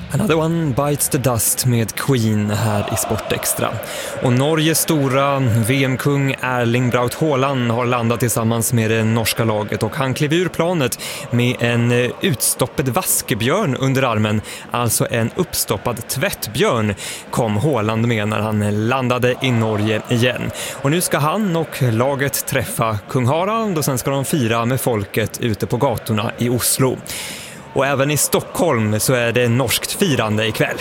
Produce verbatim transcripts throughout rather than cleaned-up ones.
Another One Bites the Dust med Queen här i Sportextra. Och Norges stora V M-kung Erling Braut Haaland har landat tillsammans med det norska laget och han klev ur planet med en utstoppad vaskebjörn under armen, alltså en uppstoppad tvättbjörn, kom Haaland med när han landade i Norge igen. Och nu ska han och laget träffa kung Harald och sen ska de fira med folket ute på gatorna i Oslo. Och även i Stockholm så är det norskt firande ikväll.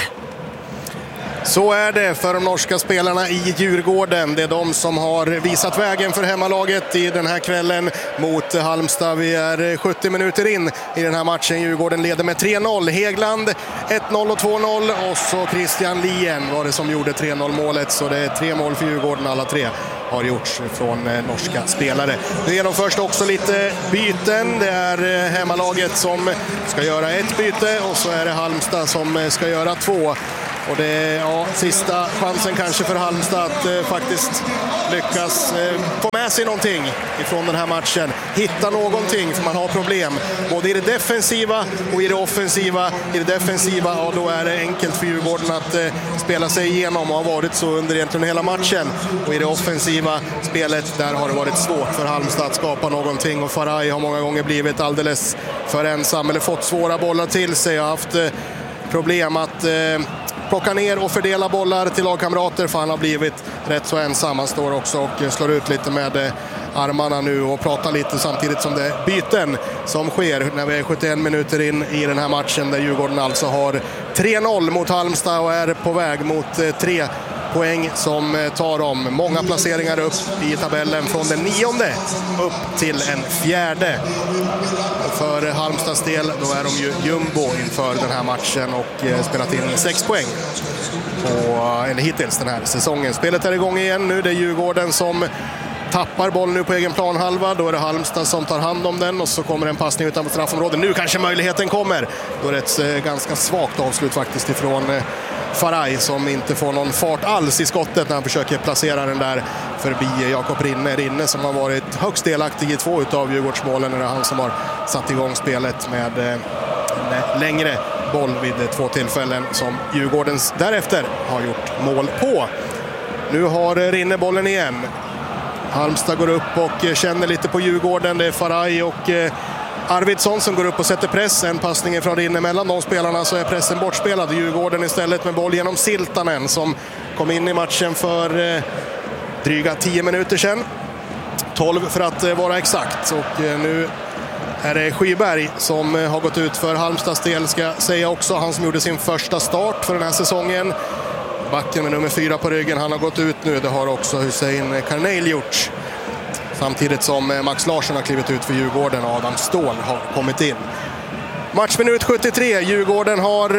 Så är det för de norska spelarna i Djurgården. Det är de som har visat vägen för hemmalaget i den här kvällen mot Halmstad. Vi är sjuttio minuter in i den här matchen. Djurgården leder med tre noll. Hegeland ett noll och två noll och så Christian Lien var det som gjorde tre noll målet. Så det är tre mål för Djurgården, alla tre har gjorts från norska spelare. Nu genomförs det också lite byten. Det är hemmalaget som ska göra ett byte och så är det Halmstad som ska göra två. Och det är ja, sista chansen kanske för Halmstad att eh, faktiskt lyckas eh, få med sig någonting ifrån den här matchen. Hitta någonting, för man har problem. Både i det defensiva och i det offensiva. I det defensiva, ja, då är det enkelt för Djurgården att eh, spela sig igenom och har varit så under egentligen hela matchen. Och i det offensiva spelet, där har det varit svårt för Halmstad att skapa någonting. Och Faraj har många gånger blivit alldeles för ensam eller fått svåra bollar till sig och haft eh, problem att eh, plocka ner och fördela bollar till lagkamrater, för han har blivit rätt så ensam. Han står också och slår ut lite med armarna nu och pratar lite samtidigt som det byten som sker när vi är sjuttioen minuter in i den här matchen, där Djurgården alltså har tre noll mot Halmstad och är på väg mot tre poäng som tar dem många placeringar upp i tabellen från den nionde upp till en fjärde. Och för Halmstads del då är de ju jumbo inför den här matchen och spelat in sex poäng på, eller hittills den här säsongen. Spelet är igång igen nu. Det är Djurgården som tappar boll nu på egen planhalva. Då är det Halmstad som tar hand om den och så kommer en passning utanför straffområdet. Nu kanske möjligheten kommer. Då är det ett ganska svagt avslut faktiskt ifrån Faraj som inte får någon fart alls i skottet när han försöker placera den där förbi Jakob Rinne. Rinne som har varit högst delaktig i två utav Djurgårdsmålen. Det är han som har satt igång spelet med en längre boll vid två tillfällen som Djurgårdens därefter har gjort mål på. Nu har Rinne bollen igen. Halmstad går upp och känner lite på Djurgården. Det är Faraj och Arvidsson som går upp och sätter press. En passning från Rinne mellan de spelarna, så är pressen bortspelad. Djurgården istället med boll genom Siltanen som kom in i matchen för eh, dryga tio minuter sedan. tolv för att eh, vara exakt. Och eh, nu är det Skyberg som eh, har gått ut för Halmstads del, ska jag säga också. Han som gjorde sin första start för den här säsongen. Backen med nummer fyra på ryggen, han har gått ut nu. Det har också Hussein Karneil gjort. Samtidigt som Max Larsson har klivit ut för Djurgården och Adam Ståhl har kommit in. Matchminut sjuttiotre. Djurgården har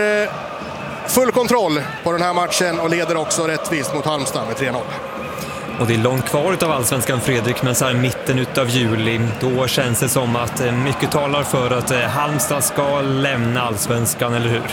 full kontroll på den här matchen och leder också rättvist mot Halmstad med tre noll. Och det är långt kvar utav Allsvenskan, Fredrik, men så här mitten utav juli, då känns det som att mycket talar för att Halmstad ska lämna Allsvenskan, eller hur?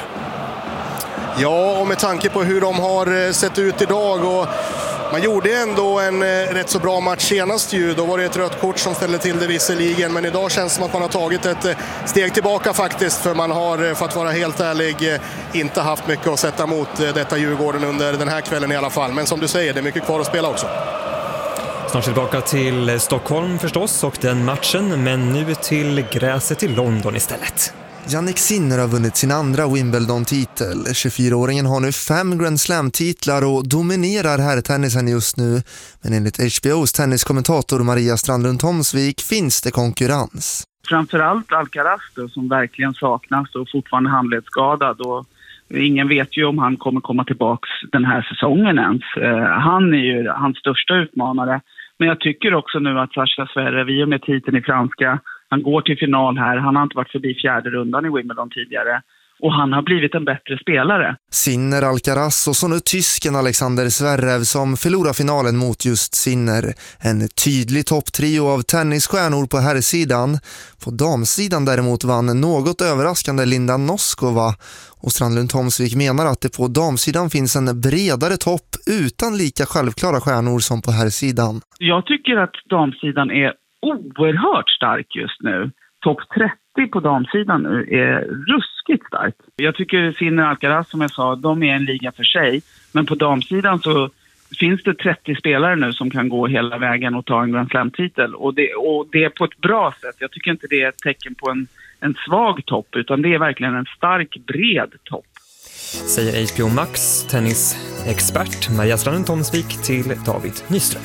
Ja, och med tanke på hur de har sett ut idag, och man gjorde ändå en eh, rätt så bra match senast ju. Då var det ett rött kort som ställde till det visserligen. Men idag känns det som att man har tagit ett eh, steg tillbaka faktiskt. För man har, eh, för att vara helt ärlig, eh, inte haft mycket att sätta mot eh, detta Djurgården under den här kvällen i alla fall. Men som du säger, det är mycket kvar att spela också. Snart tillbaka till Stockholm förstås och den matchen. Men nu till gräset i London istället. Jannik Sinner har vunnit sin andra Wimbledon-titel. tjugofyraåringen har nu fem Grand Slam-titlar och dominerar herrtennisen just nu. Men enligt H B O:s tenniskommentator Maria Strandlund Tomsvik finns det konkurrens. Framförallt Alcaraz då, som verkligen saknas och fortfarande handledsskadad. Och ingen vet ju om han kommer komma tillbaka den här säsongen ens. Han är ju hans största utmanare. Men jag tycker också nu att Sascha Zverev, i och med titeln i franska, han går till final här. Han har inte varit förbi fjärde rundan i Wimbledon tidigare. Och han har blivit en bättre spelare. Sinner, Alcaraz och så nu tysken Alexander Zverev som förlorar finalen mot just Sinner. En tydlig topptrio av tennisstjärnor på herrsidan. På damsidan däremot vann något överraskande Linda Noskova. Och Strandlund Tomsvik menar att det på damsidan finns en bredare topp utan lika självklara stjärnor som på herrsidan. Jag tycker att damsidan är oerhört stark just nu. Topp trettio på damsidan nu är ruskigt stark. starkt. Jag tycker Sinner och Alcaraz, som jag sa, de är en liga för sig. Men på damsidan så finns det trettio spelare nu som kan gå hela vägen och ta en Grand Slam-titel. Och det, och det är på ett bra sätt. Jag tycker inte det är ett tecken på en, en svag topp, utan det är verkligen en stark, bred topp. Säger H B O Max tennisexpert Maria Stranden Tomsvik till David Nyström.